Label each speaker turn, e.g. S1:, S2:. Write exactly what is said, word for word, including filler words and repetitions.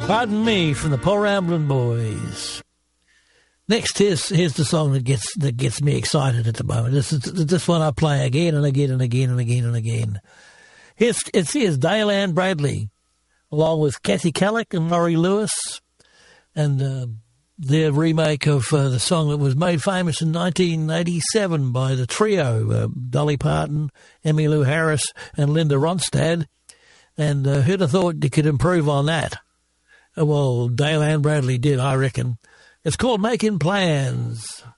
S1: Pardon Me from the Paul Ramblin' Boys. Next, here's here's the song that gets that gets me excited at the moment. This is this one I play again and again and again and again and again. Here's it's here's Dale Ann Bradley, along with Kathy Kallick and Laurie Lewis, and uh, their remake of uh, the song that was made famous in nineteen eighty-seven by the trio uh, Dolly Parton, Emmylou Harris, and Linda Ronstadt. And uh, who'd have thought you could improve on that? Well, Dale Ann Bradley did, I reckon. It's called Making Plans.